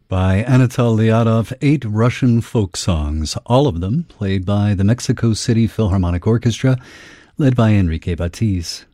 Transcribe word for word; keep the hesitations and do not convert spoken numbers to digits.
By Anatol Lyadov, eight Russian folk songs, all of them played by the Mexico City Philharmonic Orchestra, led by Enrique Batiz.